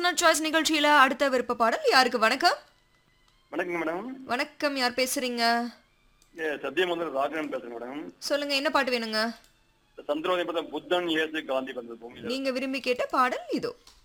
Listener choice நிகழ்ச்சியில அடுத்த விருப்ப பாடல் யாருக்கு? வணக்கம். வணக்கம் மேடம். வணக்கம், யார் பேசுறீங்க? சத்தியம் வந்து ராகவன் பேசுறேன் மேடம். சொல்லுங்க, என்ன பாட்டு வேணுங்க? சந்திரோதயம் பார்த்தா புத்தன் இயேசு காந்தி வந்தது பூமியில. நீங்க விரும்பி கேட்ட பாடல் இதோ.